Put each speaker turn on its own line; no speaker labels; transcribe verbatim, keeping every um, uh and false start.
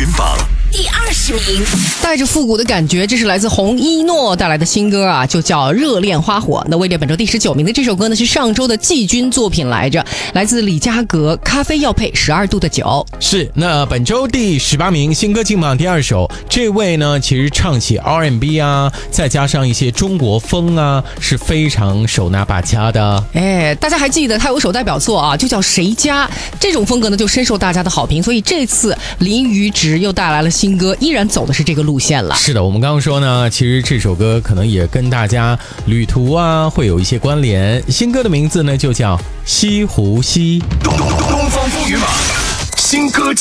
榜
第二十名，
带着复古的感觉，这是来自洪一诺带来的新歌啊，就叫《热恋花火》。那位列本周第十九名的这首歌呢，是上周的季军作品来着，来自李佳格，《咖啡要配十二度的酒》。
是，那本周第十八名新歌进榜第二首，这位呢其实唱起 R and B 啊，再加上一些中国风啊，是非常手拿把掐的。
哎，大家还记得他有首代表作啊，就叫《谁家》，这种风格呢就深受大家的好评，所以这次林于植又带来了新歌，依然走的是这个路线了。
是的，我们刚刚说呢，其实这首歌可能也跟大家旅途啊会有一些关联。新歌的名字呢就叫《西湖西》。
东东方风雨榜新歌